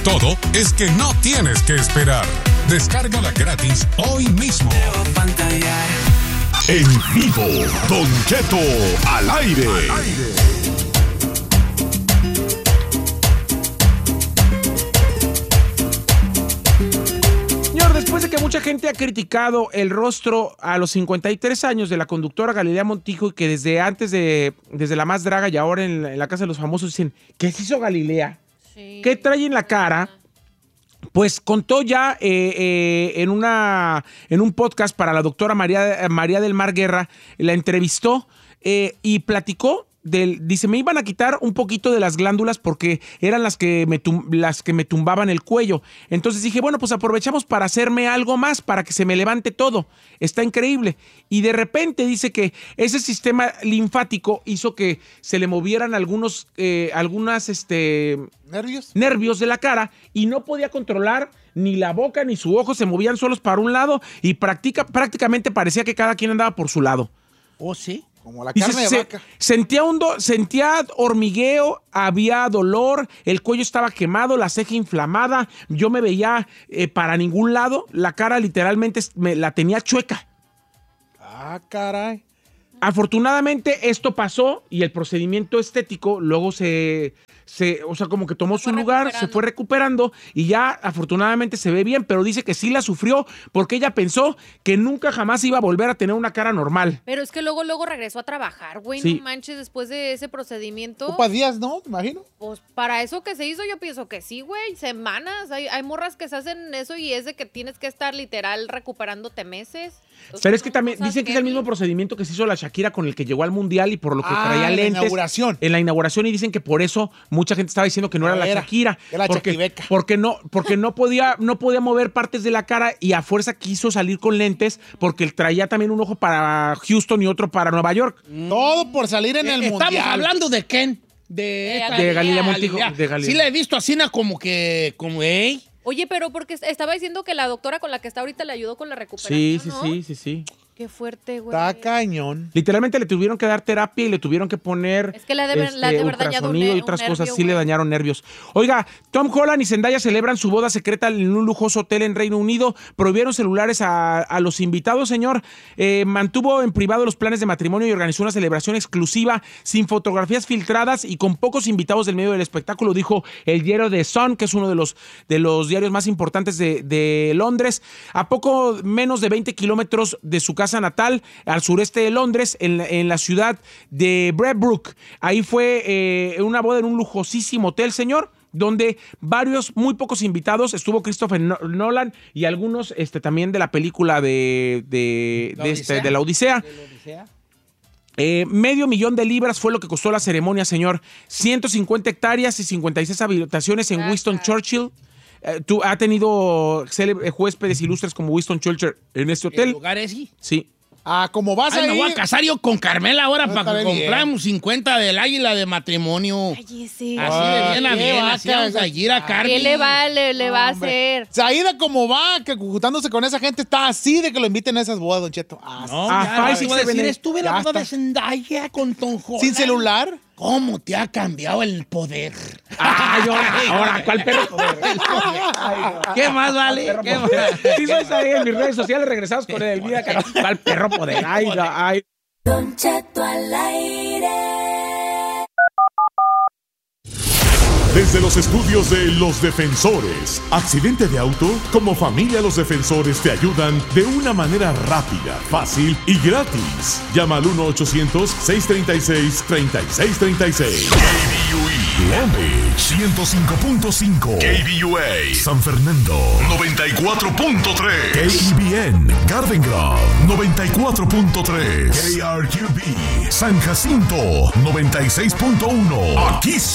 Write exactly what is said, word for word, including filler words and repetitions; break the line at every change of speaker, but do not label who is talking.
Todo es que no tienes que esperar. Descárgala gratis hoy mismo.
En vivo, Don Cheto al aire. Al aire.
Señor, después de que mucha gente ha criticado el rostro a los cincuenta y tres años de la conductora Galilea Montijo y que desde antes de, desde La Más Draga y ahora en la, en la Casa de los Famosos dicen, ¿qué se hizo Galilea? Sí. ¿Qué trae en la cara? Pues contó ya eh, eh, en, una, en un podcast para la doctora María, María del Mar Guerra, la entrevistó eh, y platicó. Del, dice, me iban a quitar un poquito de las glándulas porque eran las que, me tum, las que me tumbaban el cuello. Entonces dije, bueno, pues aprovechamos para hacerme algo más, para que se me levante todo. Está increíble. Y de repente dice que ese sistema linfático hizo que se le movieran algunos, eh, algunas, este...
¿Nervios?
Nervios de la cara y no podía controlar ni la boca ni su ojo, se movían solos para un lado y practica, prácticamente parecía que cada quien andaba por su lado.
¿Oh, sí? Como la carne
Dice,
de vaca.
Se, sentía, un do, sentía hormigueo, había dolor, el cuello estaba quemado, la ceja inflamada, yo me veía eh, para ningún lado, la cara literalmente me, la tenía chueca.
Ah, caray.
Afortunadamente esto pasó y el procedimiento estético luego se, se o sea, como que tomó su lugar, se fue recuperando y ya afortunadamente se ve bien, pero dice que sí la sufrió porque ella pensó que nunca jamás iba a volver a tener una cara normal.
Pero es que luego, luego regresó a trabajar, güey, sí. No manches, después de ese procedimiento.
Opa días, ¿no? ¿Te imagino?
Pues para eso que se hizo yo pienso que sí, güey, semanas. Hay, hay morras que se hacen eso y es de que tienes que estar literal recuperándote meses. Entonces,
pero es que también dicen que es el mismo procedimiento que se hizo la Shakira con el que llegó al Mundial y por lo que ah, traía lentes. En la
inauguración.
En la inauguración y dicen que por eso mucha gente estaba diciendo que no era, era la Shakira.
Era la
porque, porque no, porque no podía, no podía mover partes de la cara y a fuerza quiso salir con lentes porque traía también un ojo para Houston y otro para Nueva York.
Mm. Todo por salir en el
eh,
Mundial.
Estamos hablando de Ken. De,
de, esta, de Galilea Montijo. De Galilea.
Sí la he visto así como que, como, ey.
Oye, pero porque estaba diciendo que la doctora con la que está ahorita le ayudó con la recuperación,
Sí, sí,
¿no?
sí, sí, sí.
Qué fuerte, güey.
Está cañón.
Literalmente le tuvieron que dar terapia y le tuvieron que poner
es que la de,
este,
la de haber dañado un,
y otras
un
cosas.
nervio,
sí
güey.
Le dañaron nervios. Oiga, Tom Holland y Zendaya celebran su boda secreta en un lujoso hotel en Reino Unido. Prohibieron celulares a, a los invitados, señor. Eh, mantuvo en privado los planes de matrimonio y organizó una celebración exclusiva sin fotografías filtradas y con pocos invitados del medio del espectáculo, dijo el diario The Sun, que es uno de los, de los diarios más importantes de, de Londres. A poco menos de veinte kilómetros de su casa natal, al sureste de Londres, en, en la ciudad de Bradbrook. Ahí fue eh, una boda en un lujosísimo hotel, señor, donde varios, muy pocos invitados, estuvo Christopher Nolan y algunos este, también de la película de, de,
¿La
de,
Odisea?
este, de la Odisea.
¿De la Odisea?
Eh, medio millón de libras fue lo que costó la ceremonia, señor. ciento cincuenta hectáreas y cincuenta y seis habitaciones en
Gracias.
Winston Churchill. Eh, tú, ha tenido célebre, huéspedes ilustres como Winston Churchill en este hotel.
¿El lugar es?
Sí.
Ah, como vas
Ay,
a
me
ir.
voy a casar yo con Carmela ahora
No,
para que
está bien.
compramos cincuenta del águila de matrimonio.
Ay, ese.
Así
Ah,
de bien a
qué
bien,
vaca,
así vamos a ir a Carmen.
¿Qué le va, le, le va a
Hombre.
hacer?
Zaida, como va, que juntándose con esa gente, está así de que lo inviten a esas bodas, Don Cheto. Ah,
No,
Ah,
ya,
Five,
ya,
six,
voy a decir,
seven, eight.
estuve en la
Ya
boda de
está.
Zendaya con Tom Holland.
¿Sin celular?
¿Cómo te ha cambiado el poder?
Ay, ahora, ahora, ¿cuál perro poder?
¿Qué más vale?
Perro
¿Qué
poder.
más?
Sí, soy ahí en mis redes sociales, regresados con el vida, ¿cuál perro poder? Ay, no, ay.
Don Cheto al aire.
Desde los estudios de Los Defensores, accidente de auto, como familia Los Defensores te ayudan de una manera rápida, fácil y gratis. Llama al uno ochocientos, seiscientos treinta y seis, treinta y seis treinta y seis.
K B U E Long Beach ciento cinco punto cinco, K B U A San Fernando noventa y cuatro punto tres,
K E B N Garden Grove
noventa y cuatro punto tres, K R Q B San Jacinto noventa y seis punto uno. Aquí